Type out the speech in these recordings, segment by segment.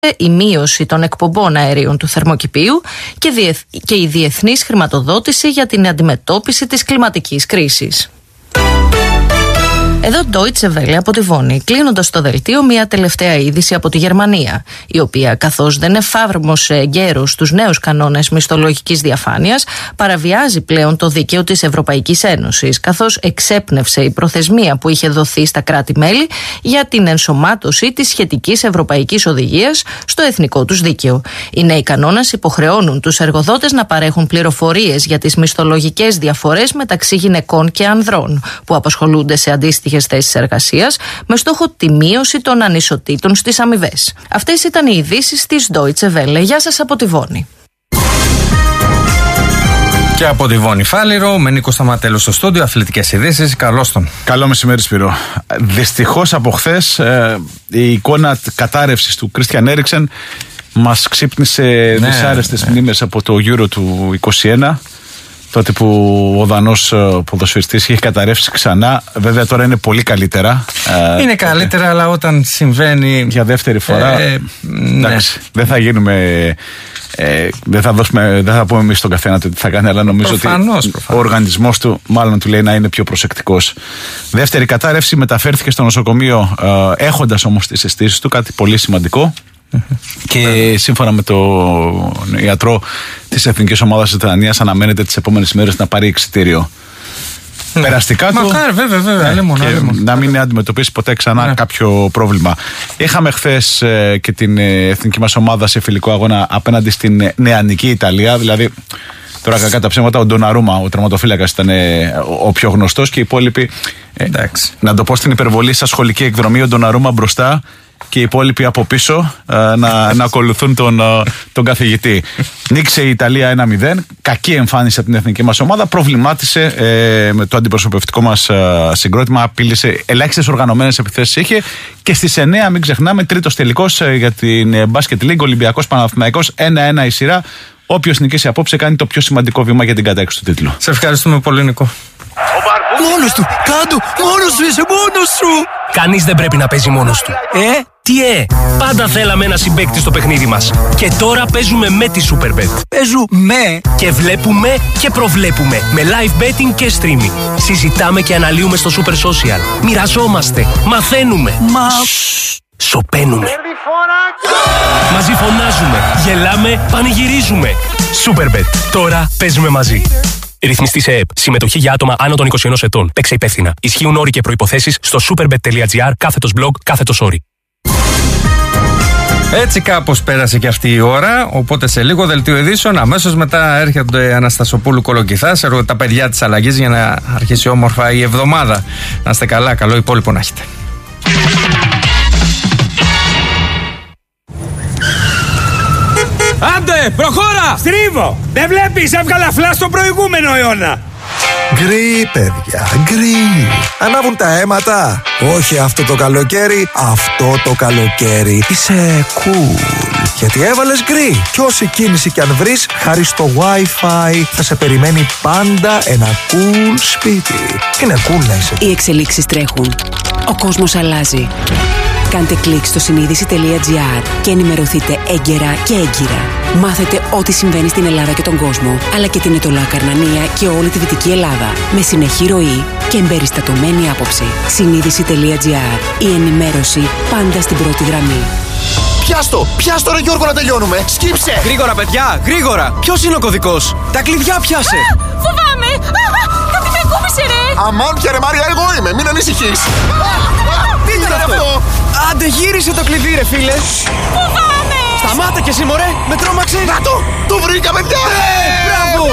η μείωση των εκπομπών αερίων του θερμοκηπίου και η διεθνής χρηματοδότηση για την αντιμετώπιση της κλιματικής κρίσης. Εδώ Deutsche Welle από τη Βόνη, κλείνοντας το δελτίο μια τελευταία είδηση από τη Γερμανία, η οποία, καθώς δεν εφάρμοσε εγκαίρως τους νέους κανόνες μισθολογικής διαφάνειας, παραβιάζει πλέον το δίκαιο της Ευρωπαϊκής Ένωσης, καθώς εξέπνευσε η προθεσμία που είχε δοθεί στα κράτη-μέλη για την ενσωμάτωση της σχετικής ευρωπαϊκής οδηγίας στο εθνικό τους δίκαιο. Οι νέοι κανόνες υποχρεώνουν τους εργοδότες να παρέχουν πληροφορίες για τις μισθολογικές διαφορές μεταξύ γυναικών και ανδρών που απασχολούνται σε αντίστοιχες θέσεις εργασίας, με στόχο τη μείωση των ανισοτήτων στις αμοιβές. Αυτές ήταν οι ειδήσεις της Deutsche Welle. Γεια σας από τη Βόνη. Και από τη Βόνη Φάληρο, με Νίκο Σταματέλο στο στούντιο, αθλητικές ειδήσεις. Καλώς τον. Καλό μεσημέρι, Σπύρο. Δυστυχώς από χθες η εικόνα κατάρρευσης του Κρίστιαν Έριξεν μας ξύπνησε δυσάρεστες μνήμες από το Euro του 2021. Τότε που ο Δανός ποδοσφαιριστής είχε καταρρεύσει ξανά. Βέβαια τώρα είναι πολύ καλύτερα. Είναι καλύτερα, αλλά όταν συμβαίνει για δεύτερη φορά, εντάξει, δεν θα γίνουμε, δεν θα πούμε εμείς στον καθένα τι θα κάνει, αλλά νομίζω προφανώς, ότι ο οργανισμός του μάλλον του λέει να είναι πιο προσεκτικός. Δεύτερη κατάρρευση, μεταφέρθηκε στο νοσοκομείο έχοντας όμως τις αισθήσεις του, κάτι πολύ σημαντικό. Και σύμφωνα με τον ιατρό της Εθνικής Ομάδας της Δανίας, αναμένεται τις επόμενες μέρες να πάρει εξιτήριο. Περαστικά του. Μακάρι, βέβαια, να μην αντιμετωπίσει ποτέ ξανά κάποιο πρόβλημα. Είχαμε χθες και την εθνική μας ομάδα σε φιλικό αγώνα απέναντι στην νεανική Ιταλία. Δηλαδή, τώρα κακά τα ψέματα, ο Ντοναρούμα, ο τερματοφύλακας, ήταν ο πιο γνωστός και οι υπόλοιποι. Να το πω στην υπερβολή, στα σχολική εκδρομή, ο Ντοναρούμα μπροστά και οι υπόλοιποι από πίσω να ακολουθούν τον καθηγητή. Νίκησε η Ιταλία 1-0. Κακή εμφάνιση από την εθνική μας ομάδα. Προβλημάτισε με το αντιπροσωπευτικό μας συγκρότημα. Απείλησε, ελάχιστες οργανωμένες επιθέσεις είχε. Και στις 9, μην ξεχνάμε, τρίτος τελικός για την Basket League, Ολυμπιακός Παναθηναϊκός. 1-1 η σειρά. Όποιος νικήσει απόψε κάνει το πιο σημαντικό βήμα για την κατάκτηση του τίτλου. Σε ευχαριστούμε πολύ, Νικό. Μόνος του! Κάντου! Μόνος σου είσαι! Μόνος σου! Κανείς δεν πρέπει να παίζει μόνος του. Τι πάντα θέλαμε ένα συμπαίκτη στο παιχνίδι μας. Και τώρα παίζουμε με τη Superbet. Παίζουμε και βλέπουμε και προβλέπουμε με live betting και streaming. Συζητάμε και αναλύουμε στο Super Social. Μοιραζόμαστε, μαθαίνουμε. Σωπαίνουμε. Μαζί φωνάζουμε, γελάμε, πανηγυρίζουμε. Superbet. Τώρα παίζουμε μαζί. Ρυθμιστή σε ΕΕΠ. Συμμετοχή για άτομα άνω των 21 ετών. Παίξε υπεύθυνα. Ισχύουν όροι και προϋποθέσεις στο superbet.gr/blog/όροι. Έτσι κάπως πέρασε και αυτή η ώρα. Οπότε σε λίγο δελτίο ειδήσεων. Αμέσως μετά έρχεται Αναστασοπούλου Κολοκυθάς, τα παιδιά της αλλαγής, για να αρχίσει όμορφα η εβδομάδα. Να είστε καλά, καλό υπόλοιπο να έχετε. Άντε, προχώρα! Στρίβω! Δεν βλέπεις, έβγαλα φλα στον προηγούμενο αιώνα! Γκρι, παιδιά, γκρι. Ανάβουν τα αίματα. Όχι αυτό το καλοκαίρι, αυτό το καλοκαίρι. Είσαι cool. Γιατί έβαλες γκρι. Κι όση κίνηση κι αν βρεις, χάρη στο Wi-Fi θα σε περιμένει πάντα ένα cool σπίτι. Είναι cool να είσαι. Οι εξελίξεις τρέχουν. Ο κόσμος αλλάζει. Κάντε κλικ στο συνείδηση.gr και ενημερωθείτε έγκαιρα και έγκυρα. Μάθετε ό,τι συμβαίνει στην Ελλάδα και τον κόσμο, αλλά και την Ετωλά Καρνανία και όλη τη Δυτική Ελλάδα. Με συνεχή ροή και εμπεριστατωμένη άποψη. Συνείδηση.gr. Η ενημέρωση πάντα στην πρώτη γραμμή. Πιάστο ρε Γιώργο, να τελειώνουμε. Σκύψε! Γρήγορα, παιδιά, γρήγορα! Ποιος είναι ο κωδικός? Τα κλειδιά πιάσε! Φοβάμαι! Κάτι με κούμπησε, ρε! Αμάν πια ρε Μάρια, εγώ είμαι, μην ανησυχείς. Τι ήταν αυτό? Άντε, γύρισε το κλειδί, ρε φίλε! Φοβάμαι! Σταμάτα κι εσύ, μωρέ! Με τρόμαξε! Να το βρήκα, παιδιά! Μπράβο!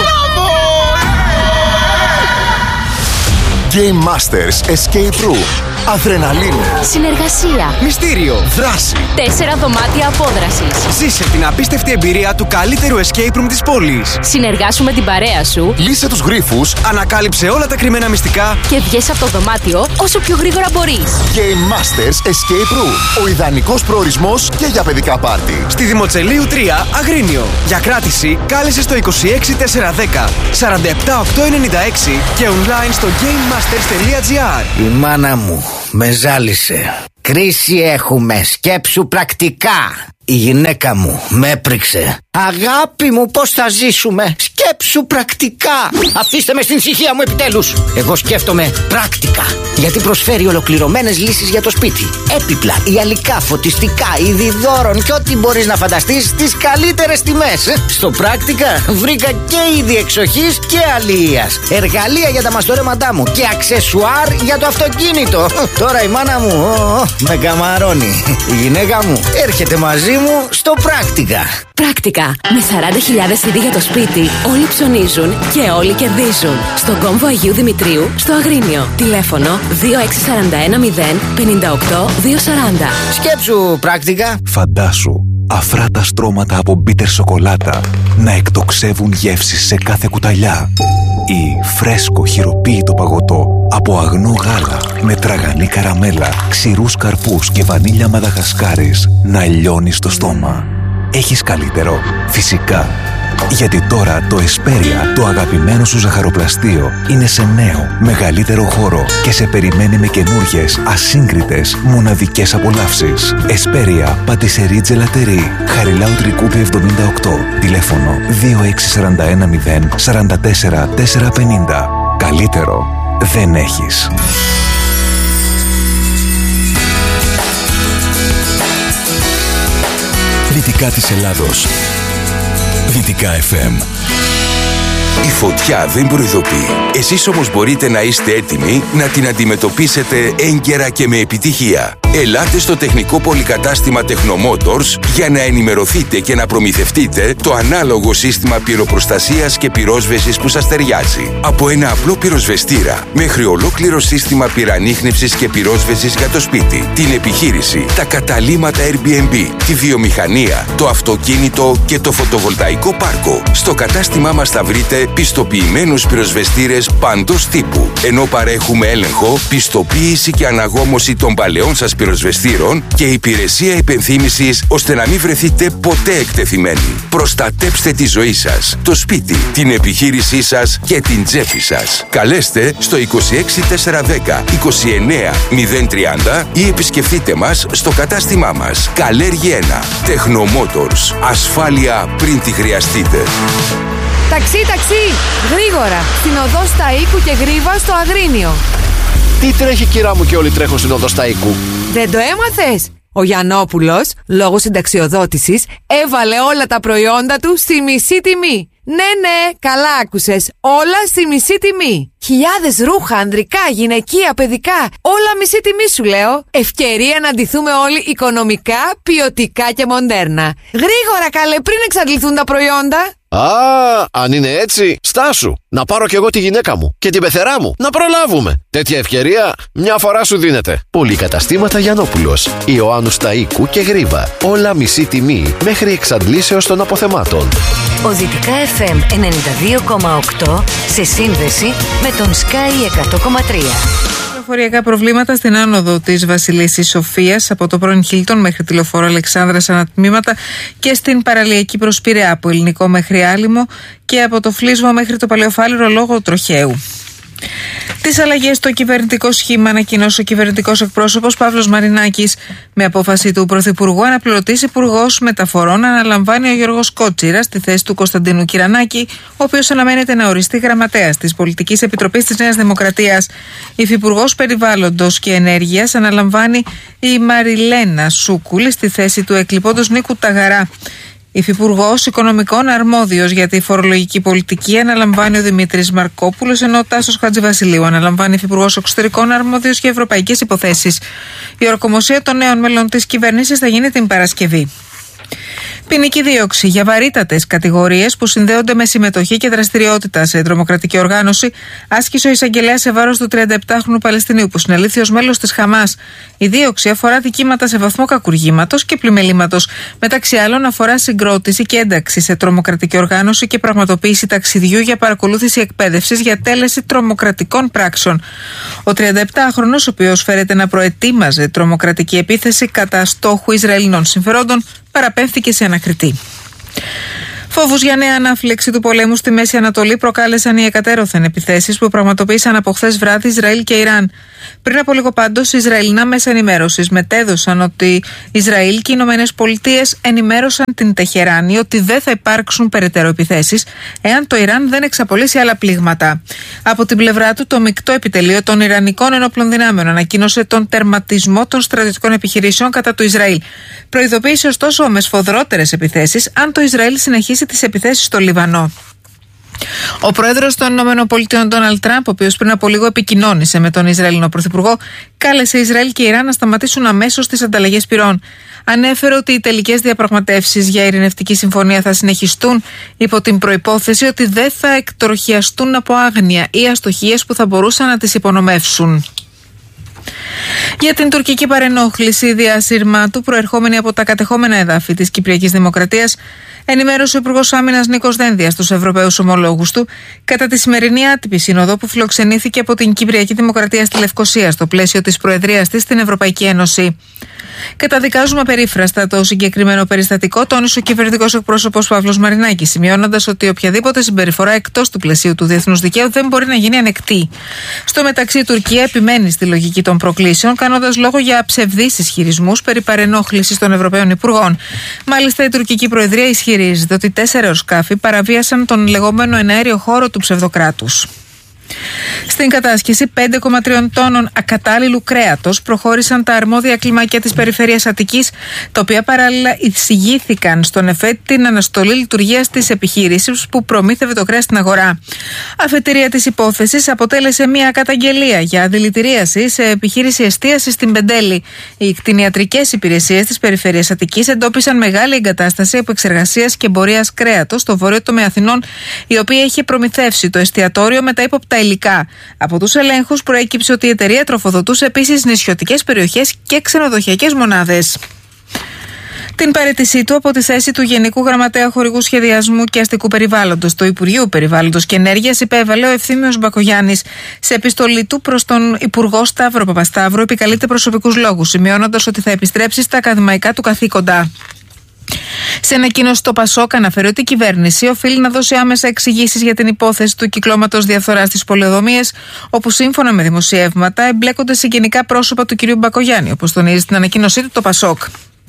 Game Masters Escape Room. Αδρεναλίνη. Συνεργασία. Μυστήριο. Δράση. 4 δωμάτια απόδρασης. Ζήσε την απίστευτη εμπειρία του καλύτερου escape room της πόλης. Συνεργάσου με την παρέα σου. Λύσε τους γρίφους. Ανακάλυψε όλα τα κρυμμένα μυστικά. Και βγες από το δωμάτιο όσο πιο γρήγορα μπορείς. Game Masters Escape Room. Ο ιδανικός προορισμός και για παιδικά πάρτι. Στη Δημοτσελείου 3, Αγρίνιο. Για κράτηση, κάλεσε στο 26410 47896 και online στο gamemasters.gr. Η μάνα μου με ζάλισε. Κρίση έχουμε, σκέψου πρακτικά. Η γυναίκα μου με έπριξε. Αγάπη μου, πώς θα ζήσουμε? Σκέψου πρακτικά. Αφήστε με στην ησυχία μου επιτέλους. Εγώ σκέφτομαι πρακτικά, γιατί προσφέρει ολοκληρωμένες λύσεις για το σπίτι. Έπιπλα, ιαλικά, φωτιστικά, είδη δώρων και ό,τι μπορείς να φανταστείς στις καλύτερες τιμές. Στο πρακτικά βρήκα και είδη εξοχής και αλληλείας, εργαλεία για τα μαστορέματά μου και αξεσουάρ για το αυτοκίνητο. Τώρα η μάνα μου με καμαρώνει. Η γυναίκα μου έρχεται μαζί μου στο πρακτικά. Πρακτικά. Με 40.000 είδη για το σπίτι, όλοι ψωνίζουν και όλοι κερδίζουν. Στον κόμβο Αγίου Δημητρίου, στο Αγρίνιο. Τηλέφωνο 2641 058 240. Σκέψου πρακτικά. Φαντάσου αφράτα στρώματα από μπίτερ σοκολάτα να εκτοξεύουν γεύσεις σε κάθε κουταλιά. Ή φρέσκο χειροποίητο παγωτό από αγνό γάλα με τραγανή καραμέλα, ξηρούς καρπούς και βανίλια μαδαγασκάρης να λιώνει στο στόμα. Έχεις καλύτερο? Φυσικά. Γιατί τώρα το Εσπέρια, το αγαπημένο σου ζαχαροπλαστείο, είναι σε νέο, μεγαλύτερο χώρο και σε περιμένει με καινούργιες, ασύγκριτες, μοναδικές απολαύσεις. Εσπέρια, πατησερί τζελατερί, Χαριλάου Τρικούπη 78, τηλέφωνο 2641 0 44 450. Καλύτερο δεν έχεις. Δυτικά της Ελλάδος. Δυτικά FM. Η φωτιά δεν προειδοποιεί. Εσείς όμως μπορείτε να είστε έτοιμοι να την αντιμετωπίσετε έγκαιρα και με επιτυχία. Ελάτε στο τεχνικό πολυκατάστημα Technomotors για να ενημερωθείτε και να προμηθευτείτε το ανάλογο σύστημα πυροπροστασίας και πυρόσβεσης που σας ταιριάζει. Από ένα απλό πυροσβεστήρα μέχρι ολόκληρο σύστημα πυρανίχνευσης και πυρόσβεσης για το σπίτι, την επιχείρηση, τα καταλύματα Airbnb, τη βιομηχανία, το αυτοκίνητο και το φωτοβολταϊκό πάρκο. Στο κατάστημά μας θα βρείτε πιστοποιημένους πυροσβεστήρες παντός τύπου, ενώ παρέχουμε έλεγχο, πιστοποίηση και αναγόμωση των παλαιών σας πυροσβεστήρων και υπηρεσία υπενθύμησης ώστε να μην βρεθείτε ποτέ εκτεθειμένοι. Προστατέψτε τη ζωή σας, το σπίτι, την επιχείρησή σας και την τσέπη σας. Καλέστε στο 26410 29 030 ή επισκεφτείτε μας στο κατάστημά μας. Καλέργη 1. Technomotors. Ασφάλεια πριν τη χρειαστείτε. Ταξί, ταξί! Γρήγορα! Στην οδό Σταΐκου και Γρίβα στο Αγρίνιο. Τι τρέχει, κυρά μου, και όλοι τρέχουν στην οδό Σταΐκου? Δεν το έμαθες? Ο Γιαννόπουλος, λόγω συνταξιοδότησης, έβαλε όλα τα προϊόντα του στη μισή τιμή. Ναι, καλά άκουσες. Όλα στη μισή τιμή. Χιλιάδες ρούχα, ανδρικά, γυναικεία, παιδικά. Όλα μισή τιμή σου λέω. Ευκαιρία να ντυθούμε όλοι οικονομικά, ποιοτικά και μοντέρνα. Γρήγορα καλέ, πριν εξαντληθούν τα προϊόντα. Α, αν είναι έτσι, στάσου. Να πάρω κι εγώ τη γυναίκα μου και την πεθερά μου. Να προλάβουμε. Τέτοια ευκαιρία μια φορά σου δίνεται. Πολυκαταστήματα Γιαννόπουλος, Ιωάννου Σταΐκου και Γρίβα. Όλα μισή τιμή μέχρι εξαντλήσεως των αποθεμάτων. Ο Δυτικά FM 92,8 σε σύνδεση με τον Sky 100,3. Πληροφοριακά προβλήματα στην άνοδο της Βασιλίσσης Σοφίας από το πρώην Χίλτον μέχρι τη λεωφόρο Αλεξάνδρας ανατμήματα και στην παραλιακή προς Πειραιά από Ελληνικό μέχρι Άλυμο και από το Φλίσβο μέχρι το Παλαιοφάλιρο λόγω τροχαίου. Τις αλλαγές στο κυβερνητικό σχήμα ανακοινώσε ο κυβερνητικός εκπρόσωπος Παύλος Μαρινάκης. Με απόφαση του Πρωθυπουργού, αναπληρωτής Υπουργός Μεταφορών αναλαμβάνει ο Γιώργος Κότσιρας στη θέση του Κωνσταντίνου Κυρανάκη, ο οποίος αναμένεται να οριστεί γραμματέας της Πολιτικής Επιτροπής της Νέας Δημοκρατίας. Υφυπουργός Περιβάλλοντος και Ενέργειας αναλαμβάνει η Μαριλένα Σούκουλη στη θέση του εκλειπώντος Νίκου Ταγαρά. Υφυπουργός Οικονομικών αρμόδιος για τη φορολογική πολιτική αναλαμβάνει ο Δημήτρης Μαρκόπουλος, ενώ ο Τάσος Χατζηβασιλείου αναλαμβάνει υφυπουργός Εξωτερικών αρμόδιος για ευρωπαϊκές υποθέσεις. Η ορκομοσία των νέων μελών της κυβέρνησης θα γίνει την Παρασκευή. Ποινική δίωξη για βαρύτατες κατηγορίες που συνδέονται με συμμετοχή και δραστηριότητα σε τρομοκρατική οργάνωση άσκησε ο εισαγγελέας σε βάρος του 37χρονου Παλαιστινίου που συνελήφθη ως μέλος της Χαμάς. Η δίωξη αφορά δικήματα σε βαθμό κακουργήματος και πλημελήματος. Μεταξύ άλλων, αφορά συγκρότηση και ένταξη σε τρομοκρατική οργάνωση και πραγματοποίηση ταξιδιού για παρακολούθηση εκπαίδευσης για τέλεση τρομοκρατικών πράξεων. Ο 37χρονος, ο οποίος φέρεται να προετοίμαζε τρομοκρατική επίθεση κατά στόχου Ισραηλινών συμφερόντων, παραπέμφθηκε σε ανακριτή. Φόβους για νέα ανάφλεξη του πολέμου στη Μέση Ανατολή προκάλεσαν οι εκατέρωθεν επιθέσεις που πραγματοποίησαν από χθες βράδυ Ισραήλ και Ιράν. Πριν από λίγο πάντως, οι Ισραηλινά μέσα ενημέρωσης μετέδωσαν ότι Ισραήλ και οι Ηνωμένες Πολιτείες ενημέρωσαν την Τεχεράνη ότι δεν θα υπάρξουν περαιτέρω επιθέσεις εάν το Ιράν δεν εξαπολύσει άλλα πλήγματα. Από την πλευρά του, το μεικτό επιτελείο των Ιρανικών ενόπλων δυνάμεων ανακοίνωσε τον τερματισμό των στρατιωτικών επιχειρήσεων κατά του Ισραήλ. Προειδοποίησε ωστόσο με σφοδρότερες επιθέσεις αν το Ισραήλ συνεχίσει τις επιθέσεις στο Λιβανό. Ο πρόεδρος των ΗΠΑ, Ντόναλντ Τραμπ, ο οποίος πριν από λίγο επικοινώνησε με τον Ισραηλινό πρωθυπουργό, κάλεσε Ισραήλ και Ιράν να σταματήσουν αμέσως τις ανταλλαγές πυρών. Ανέφερε ότι οι τελικές διαπραγματεύσεις για ειρηνευτική συμφωνία θα συνεχιστούν υπό την προϋπόθεση ότι δεν θα εκτροχιαστούν από άγνοια ή αστοχίες που θα μπορούσαν να τις υπονομεύσουν. Για την τουρκική παρενόχληση διασύρματου προερχόμενη από τα κατεχόμενα εδάφη της Κυπριακής Δημοκρατίας, ενημέρωσε ο Υπουργός Άμυνας Νίκος Δένδιας στους Ευρωπαίους ομολόγους του κατά τη σημερινή άτυπη σύνοδο που φιλοξενήθηκε από την Κυπριακή Δημοκρατία στη Λευκοσία στο πλαίσιο της προεδρίας της στην Ευρωπαϊκή Ένωση. Καταδικάζουμε περίφραστα το συγκεκριμένο περιστατικό, τόνισε ο κυβερνητικός εκπρόσωπος Παύλος Μαρινάκης, σημειώνοντας ότι οποιαδήποτε συμπεριφορά εκτός του πλαισίου του διεθνούς δικαίου δεν μπορεί να γίνει ανεκτή. Στο μεταξύ, η Τουρκία επιμένει στη λογική των προκλήσεων, κάνοντας λόγο για ψευδείς ισχυρισμούς περί παρενόχλησης των Ευρωπαίων Υπουργών. Μάλιστα, η τουρκική προεδρία ισχυρίζεται ότι 4 αεροσκάφη παραβίασαν τον λεγόμενο εναέριο χώρο του ψευδοκράτους. Στην κατάσχεση 5,3 τόνων ακατάλληλου κρέατος προχώρησαν τα αρμόδια κλιμάκια της περιφέρειας Αττικής, τα οποία παράλληλα εισηγήθηκαν στον ΕΦΕΤ την αναστολή λειτουργίας της επιχείρησης που προμήθευε το κρέας στην αγορά. Αφετηρία της υπόθεσης αποτέλεσε μια καταγγελία για αντιλητηρίαση σε επιχείρηση εστίασης στην Πεντέλη. Οι κτηνιατρικές υπηρεσίες της περιφέρειας Αττικής εντόπισαν μεγάλη εγκατάσταση επεξεργασίας και εμπορίας κρέατος στο βόρειο τομέα Αθηνών, η οποία είχε προμηθεύσει το εστιατόριο με τα ύποπτα υλικά. Από τους ελέγχους προέκυψε ότι η εταιρεία τροφοδοτούσε επίσης νησιωτικές περιοχές και ξενοδοχειακές μονάδες. Την παραίτησή του από τη θέση του Γενικού Γραμματέα Χορηγού Σχεδιασμού και Αστικού Περιβάλλοντος του Υπουργείου Περιβάλλοντος και Ενέργειας υπέβαλε ο Ευθύμιος Μπακογιάννης. Σε επιστολή του προς τον Υπουργό Σταύρο Παπασταύρου επικαλείται προσωπικούς λόγους, σημειώνοντας ότι θα επιστρέψει στα ακαδημαϊκά του καθήκοντα. Σε ανακοίνωση, το ΠΑΣΟΚ αναφέρει ότι η κυβέρνηση οφείλει να δώσει άμεσα εξηγήσεις για την υπόθεση του κυκλώματος διαφθοράς στις πολεοδομίες, όπου σύμφωνα με δημοσιεύματα εμπλέκονται συγγενικά πρόσωπα του κ. Μπακογιάννη, όπως τονίζει στην ανακοίνωσή του το ΠΑΣΟΚ.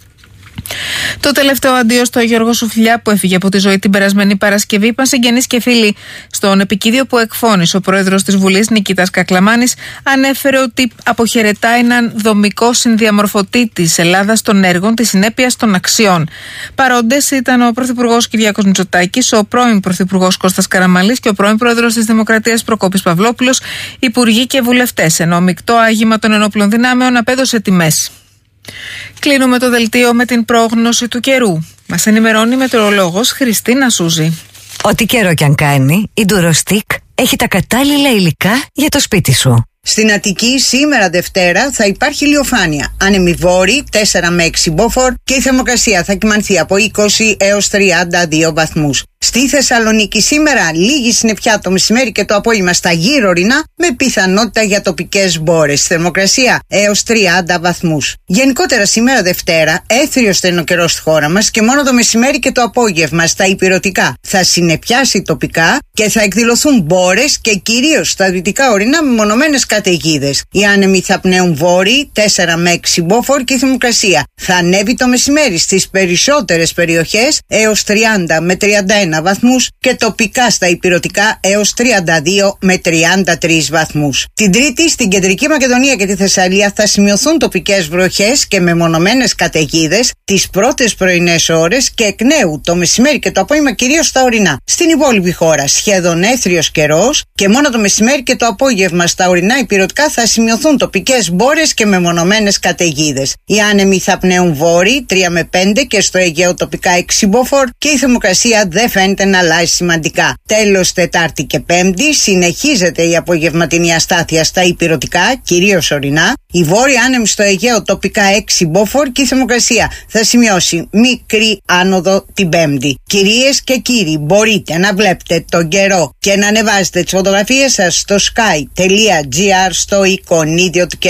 Το τελευταίο αντίο στο Γιώργο Σουφλιά, που έφυγε από τη ζωή την περασμένη Παρασκευή, είπαν συγγενείς και φίλοι. Στον επικίδιο που εκφώνησε ο πρόεδρος της Βουλής, Νικήτας Κακλαμάνης, ανέφερε ότι αποχαιρετά έναν δομικό συνδιαμορφωτή της Ελλάδας των έργων, της συνέπειας των αξιών. Παρόντες ήταν ο πρωθυπουργός Κυριάκος Μητσοτάκης, ο πρώην πρωθυπουργός Κώστας Καραμανλής και ο πρώην πρόεδρος της Δημοκρατίας Προκόπης Παυλόπουλος, υπουργοί και βουλευτές, ενώ μεικτό άγημα των ενόπλων δυνάμεων απέδωσε τιμές. Κλείνουμε το δελτίο με την πρόγνωση του καιρού. Μας ενημερώνει η μετεωρολόγος Χριστίνα Σούζη. Ό,τι καιρό κι αν κάνει, η Durostic έχει τα κατάλληλα υλικά για το σπίτι σου. Στην Αττική σήμερα Δευτέρα θα υπάρχει ηλιοφάνεια. Άνεμοι βόρειοι 4 με 6 μποφόρ και η θερμοκρασία θα κυμανθεί από 20 έως 32 βαθμούς. Στη Θεσσαλονίκη σήμερα λίγη συννεφιά το μεσημέρι και το απόγευμα στα γύρω ορεινά με πιθανότητα για τοπικές μπόρες. Θερμοκρασία έως 30 βαθμούς. Γενικότερα σήμερα Δευτέρα έθριος στενοκαιρός στη χώρα μας και μόνο το μεσημέρι και το απόγευμα στα ηπειρωτικά θα συννεφιάσει τοπικά και θα εκδηλωθούν μπόρες και κυρίως στα δυτικά ορεινά με μονομένες καταιγίδες. Οι άνεμοι θα πνέουν βόρειοι 4 με 6 μποφόρ και η θερμοκρασία θα ανέβει το μεσημέρι στις περισσότερες περιοχές έως 30 με 31 βαθμούς και τοπικά στα ηπειρωτικά έως 32 με 33 βαθμούς. Την Τρίτη στην Κεντρική Μακεδονία και τη Θεσσαλία θα σημειωθούν τοπικές βροχές και μεμονωμένες καταιγίδες τις πρώτες πρωινές ώρες και εκ νέου το μεσημέρι και το απόγευμα κυρίως στα ορεινά. Στην υπόλοιπη χώρα σχεδόν έθριος καιρός και μόνο το μεσημέρι και το απόγευμα στα ορεινά ηπειρωτικά θα σημειωθούν τοπικές μπόρες και μεμονωμένες καταιγίδες. Οι άνεμοι θα πνέουν βόρειοι 3 με 5 και στο Αιγαίο τοπικά 6 μποφόρ και η θερμοκρασία δεν φαίνεται να αλλάζει σημαντικά. Τέλος, Τετάρτη και Πέμπτη συνεχίζεται η απογευματινή αστάθεια στα ηπειρωτικά, κυρίως ορεινά. Η βόρεια άνεμη στο Αιγαίο τοπικά 6 μποφόρ και η θερμοκρασία θα σημειώσει μικρή άνοδο την Πέμπτη. Κυρίες και κύριοι, μπορείτε να βλέπετε τον καιρό και να ανεβάζετε τις φωτογραφίες σας στο sky.gr στο εικονίδιο του καιρού.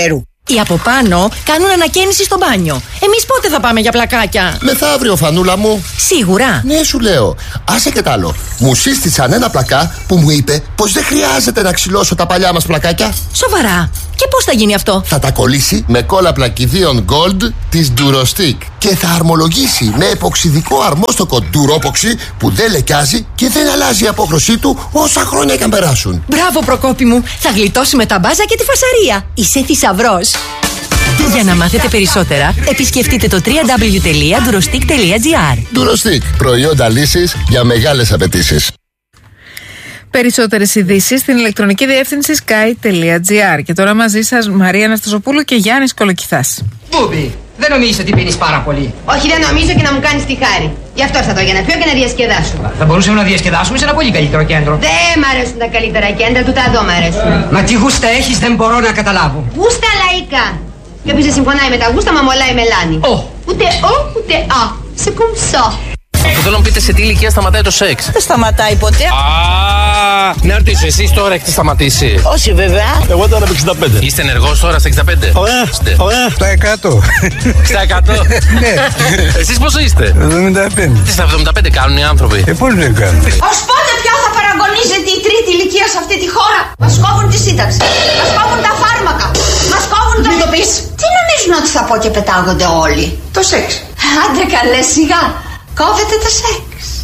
Οι από πάνω κάνουν ανακαίνιση στο μπάνιο. Εμείς πότε θα πάμε για πλακάκια? Μεθαύριο, Φανούλα μου. Σίγουρα? Ναι, σου λέω. Άσε και τ' άλλο. Μου σύστησαν ένα πλακά που μου είπε πως δεν χρειάζεται να ξυλώσω τα παλιά μας πλακάκια. Σοβαρά? Και πώς θα γίνει αυτό? Θα τα κολλήσει με κόλλα πλακιδίων Gold της Durostick και θα αρμολογήσει με εποξιδικό αρμόστοκο Duropoxy που δεν λεκιάζει και δεν αλλάζει η απόχρωσή του όσα χρόνια και αν περάσουν. Μπράβο, Προκόπη μου. Θα γλιτώσουμε τα μπάζα και τη φασαρία. Είσαι θησαυρός. Για να μάθετε περισσότερα, επισκεφτείτε το www.durostick.gr. Durostick. Προϊόντα λύσης για μεγάλες απαιτήσεις. Περισσότερες ειδήσεις στην ηλεκτρονική διεύθυνση sky.gr. Και τώρα μαζί σας Μαρία Αναστασοπούλου και Γιάννης Κολοκυθάς. Μπούμπι, δεν νομίζεις ότι πίνεις πάρα πολύ? Όχι, δεν νομίζω και να μου κάνεις τη χάρη. Γι' αυτό ήρθα εδώ, για να πιω και να διασκεδάσω. Θα μπορούσαμε να διασκεδάσουμε σε ένα πολύ καλύτερο κέντρο. Δεν μ' αρέσουν τα καλύτερα κέντρα, του τα εδώ μ' αρέσουν. Μα τι γούστα έχεις, δεν μπορώ να καταλάβω. Γούστα λαϊκά. Και όποιος δεν συμφωνάει με τα γούστα, μα μολάει μελάνι. Ούτε ούτε α. Σε κουμψό. Θέλω να πείτε σε τι ηλικία σταματάει το σεξ. Δεν σταματάει ποτέ. Να ρωτήσω, εσείς τώρα έχετε σταματήσει? Όχι βέβαια. Εγώ τώρα είμαι 65. Είστε ενεργός τώρα στα 65? Ωραία. Στα 100. Στα 100. Ναι. Εσείς πόσο είστε? 75. Τι στα 75 κάνουν οι άνθρωποι? Πώς δεν κάνουν? Ως πότε πια θα παραγωνίζεται η τρίτη ηλικία σε αυτή τη χώρα? Μας κόβουν τη σύνταξη. Μας κόβουν τα φάρμακα. Μας κόβουν το... Μην το πεις. Τι νομίζουν ότι θα πω και πετάγονται όλοι? Το σεξ. Άντε καλέ, σιγά. Κόβεται το σεξ.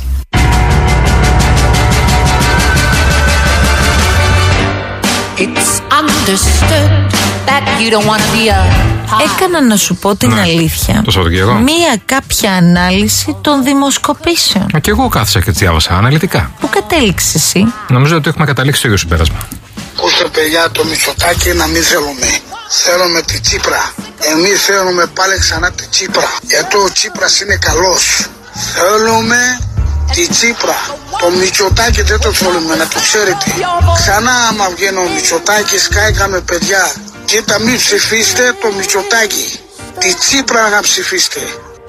Έκανα να σου πω την αλήθεια. Το Σαββατοκύριακο. Μία κάποια ανάλυση των δημοσκοπήσεων. Και εγώ κάθισα και τι διάβασα αναλυτικά. Πού κατέληξες εσύ? Νομίζω ότι έχουμε καταλήξει το ίδιο συμπέρασμα. Ακούστε παιδιά, το Μητσοτάκη να μην θέλουμε. Θέλουμε τη Τσίπρα. Εμείς θέλουμε πάλι ξανά τη Τσίπρα. Γιατί ο Τσίπρας είναι καλός. Θέλουμε τη Τσίπρα. Το Μητσοτάκη δεν το θέλουμε, να το ξέρετε. Ξανά άμα βγαίνει ο Μητσοτάκης, κάηκαμε παιδιά. Κοίτα, μην ψηφίστε το Μητσοτάκη. Τη Τσίπρα να ψηφίστε.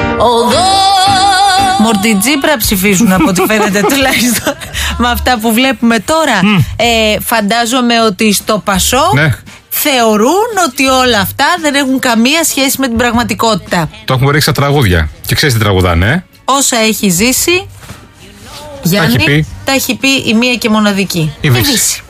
Μορτι Τσίπρα ψηφίζουν από ό,τι φαίνεται τουλάχιστον με αυτά που βλέπουμε τώρα. Φαντάζομαι ότι στο Πασόκ θεωρούν ότι όλα αυτά δεν έχουν καμία σχέση με την πραγματικότητα. Το έχουμε ρίξει στα τραγούδια. Και ξέρεις τι τραγουδάνε, Όσα έχει ζήσει, Γιάννη, τα έχει πει η μία και μοναδική. Η Δύση.